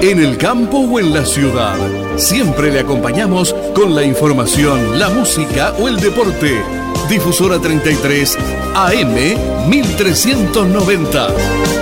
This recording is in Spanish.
en el campo o en la ciudad. Siempre le acompañamos con la información, la música o el deporte. Difusora 33 AM 1390.